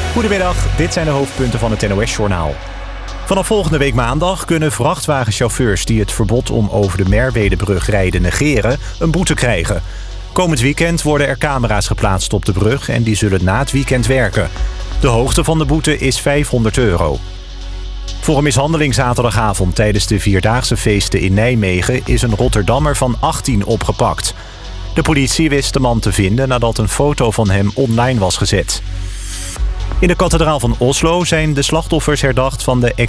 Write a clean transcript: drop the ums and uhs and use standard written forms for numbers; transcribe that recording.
Goedemiddag, dit zijn de hoofdpunten van het NOS-journaal. Vanaf volgende week maandag kunnen vrachtwagenchauffeurs die het verbod om over de Merwedebrug rijden negeren een boete krijgen. Komend weekend worden er camera's geplaatst op de brug en die zullen na het weekend werken. De hoogte van de boete is €500. Voor een mishandeling zaterdagavond tijdens de Vierdaagse feesten in Nijmegen is een Rotterdammer van 18 opgepakt. De politie wist de man te vinden nadat een foto van hem online was gezet. In de kathedraal van Oslo zijn de slachtoffers herdacht van de